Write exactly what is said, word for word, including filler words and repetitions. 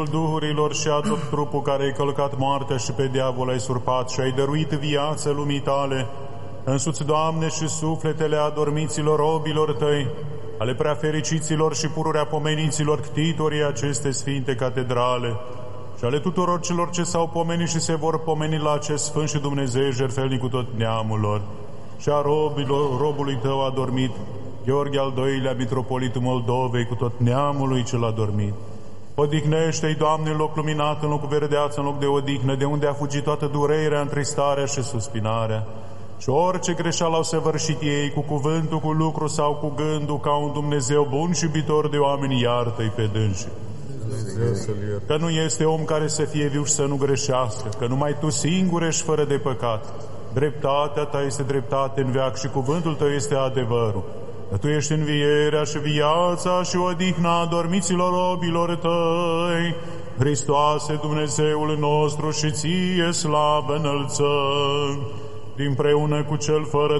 duhurilor și a tot trupul care ai călcat moartea și pe diavol ai surpat și ai dăruit viață lumii tale, însuți, Doamne, și sufletele adormiților robilor tăi, ale preafericiților și pururea pomeniților ctitorii aceste sfinte catedrale și ale tuturor celor ce s-au pomenit și se vor pomeni la acest sfânt și Dumnezeu jertfelnic cu tot neamul lor, și a robilor, robului tău adormit, Gheorghe al doilea, mitropolitul Moldovei, cu tot neamului cel adormit. Odihnește-i, Doamne, în loc luminat, în loc verdeață, în loc de odihnă, de unde a fugit toată durerea, întristarea și suspinarea. Și orice greșeală au săvârșit ei, cu cuvântul, cu lucru sau cu gândul, ca un Dumnezeu bun și iubitor de oameni, iartă-i pe dânsi. Că nu este om care să fie viu și să nu greșească, că numai Tu singur ești fără de păcat. Dreptatea Ta este dreptate în veac și cuvântul Tău este adevărul. Că Tu ești învierea și viața și odihna adormiților robilor Tăi. Hristoase, Dumnezeul nostru, și Ție slavă înălțăm, împreună cu Cel fără